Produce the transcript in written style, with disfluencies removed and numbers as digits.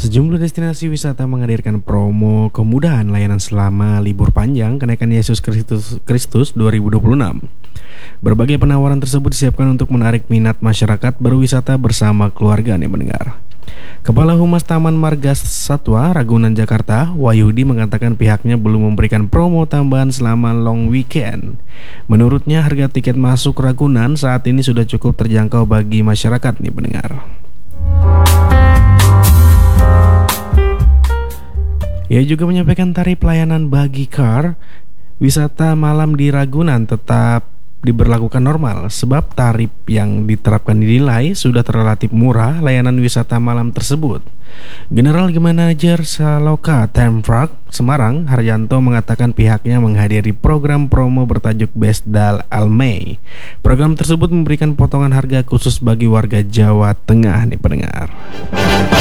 Sejumlah destinasi wisata menghadirkan promo kemudahan layanan selama libur panjang kenaikan Yesus Kristus 2026. Berbagai penawaran tersebut disiapkan untuk menarik minat masyarakat berwisata bersama keluarga nih mendengar. Kepala Humas Taman Marga Satwa Ragunan Jakarta, Wahyudi mengatakan pihaknya belum memberikan promo tambahan selama long weekend. Menurutnya harga tiket masuk Ragunan saat ini sudah cukup terjangkau bagi masyarakat nih mendengar. Ia juga menyampaikan tarif pelayanan bagi car wisata malam di Ragunan tetap diberlakukan normal sebab tarif yang diterapkan dinilai sudah relatif murah layanan wisata malam tersebut. General Manager Saloka Tempark Semarang, Haryanto mengatakan pihaknya menghadiri program promo bertajuk Best Deal Almay. Program tersebut memberikan potongan harga khusus bagi warga Jawa Tengah nih pendengar.